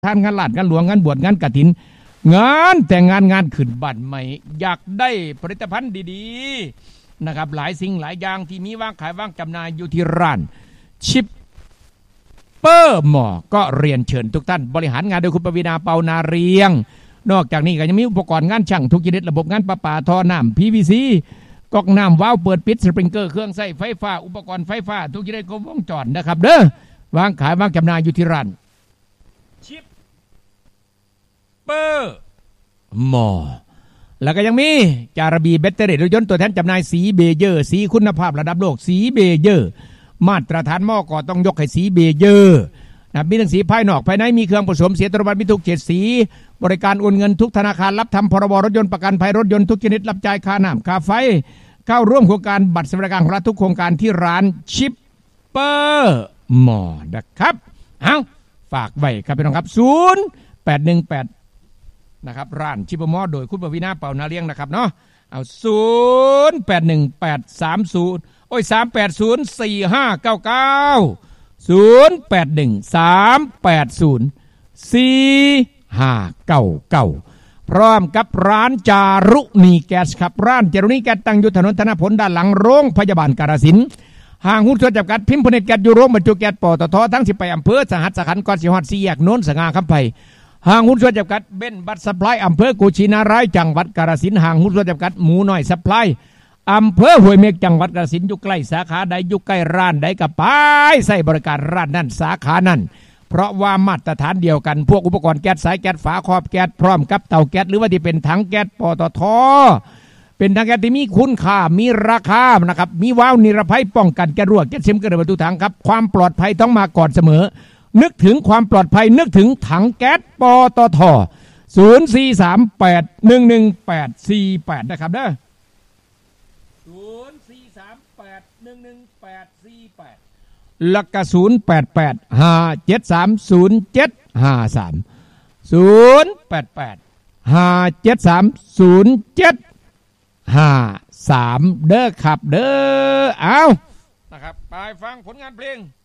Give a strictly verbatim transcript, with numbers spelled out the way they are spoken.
ท่านงานลาดงานหลวงงานบวชงานกฐินงานแต่งงานงานขึ้นบ้านใหม่อยากได้ผลิตภัณฑ์ดีๆนะครับหลายสิ่งหลายอย่างที่มีวางขายวางจำหน่ายอยู่ที่ร้านชิปเปอร์หมอก็เรียนเชิญทุกท่านบริหารงานโดยคุณปวีณาเปานาเรียงนอกจากนี้ก็ยังมีอุปกรณ์งานช่างทุกชนิดระบบงานประปาท่อน้ำ พี วี ซี ก๊อกน้ำว้าวเปิดปิดสปริงเกอร์เครื่องใช้ไฟฟ้าอุปกรณ์ไฟฟ้าทุกชนิดครบวงจรนะครับเด้อวางขายวางจำหน่ายอยู่ที่ร้านชิปเปอร์หมอแล้วก็ยังมีจาระบีแบตเตอรี่รถยนต์ตัวแทนจำหน่ายสีเบเยอร์สีคุณภาพระดับโลกสีเบเยอร์มาตรฐานหม้อก็ต้องยกให้สีเบเยอร์นะมีทั้งสีภายนอกภายในมีเครื่องผสมเสียตรบันมีทุกเฉดสีบริการโอนเงินทุกธนาคารรับทำพรบรถยนต์ประกันภัยรถยนต์ทุกชนิดรับจ่ายค่าน้ำค่าไฟเข้าร่วมโครงการบัตรสวัสดิการของรัฐทุกโครงการที่ร้านชิปเปอร์หมอนะครับเอาฝากไว้ครับพี่น้องครับศูนย์แปดหนึ่งแปดนะครับร้านชิปเปอร์หมอโดยคุณปวีณาเปานาเลี้ยงนะครับเนาะเอาศูนย์แปดหนึ่งแปดสามศูนย์โอ้ยสามแปดศูนย์สี่ห้าเก้าเก้าศูนย์แปดหนึ่งสามแปดศูนย์สี่ห้าเก้าเก้าพร้อมกับร้านจารุณีแก๊สครับร้านจารุณีแก๊สตั้งอยู่ถนนธนพลด้านหลังโรงพยาบาลกาฬสินธุ์ห่างหุ้นส่วนจำกัดพิมพ์ผลิตแก๊สอยู่โรงบรรจุแก๊สปตททั้งสิบไปอำเภอสหัสสขันธ์ก่อนสิฮอดสี่แยกโน้นสง่าคำไผ่ห่างหุ้นส่วนจำกัดเบนบัตซัพพลายอำเภอกุชินารายจังหวัดกาฬสินธุ์ห่างหุ้นส่วนจำกัดหมูน้อยซัพพลายอำเภอห้วยเมฆจังหวัดกาฬสินธุ์อยู่ใกล้สาขาใดอยู่ใกล้ร้านใดก็ไปใส่บริการร้านนั้นสาขานั้นเพราะว่ามาตรฐานเดียวกันพวกอุปกรณ์แก๊สสายแก๊สฝาครอบแก๊สพร้อมกับเตาแก๊สหรือว่าที่เป็นถังแก๊สปตทเป็นถังแก๊สที่มีคุณค่ามีราคานะครับมีวาล์วนิรภัยป้องกันแก๊สรั่วแก๊สเค็มกระเด็นประตูถังครับความปลอดภัยต้องมาก่อนเสมอนึกถึงความปลอดภัยนึกถึงถังแก๊สปตทศูนย์ สี่ สาม แปด หนึ่ง หนึ่ง แปด สี่ แปดนะครับเด้อศูนย์ สี่ สาม แปด หนึ่ง หนึ่ง แปด สี่ แปดแล้วก็ศูนย์ แปด แปด ห้า เจ็ด สาม ศูนย์ เจ็ด ห้า สาม ศูนย์ แปด แปด ห้า เจ็ด สาม ศูนย์ เจ็ด ห้า สามเด้อครับเด้อเอานะครับไปฟังผลงานเพลง